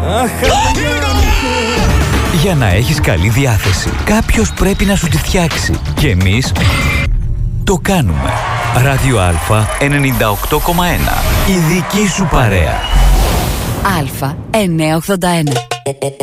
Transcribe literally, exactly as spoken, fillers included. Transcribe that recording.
Για να έχεις καλή διάθεση, κάποιος πρέπει να σου τη φτιάξει. Και εμείς το κάνουμε. Ράδιο Α ενενήντα οκτώ κόμμα ένα. Η δική σου παρέα. Α εννιακόσια ογδόντα ένα.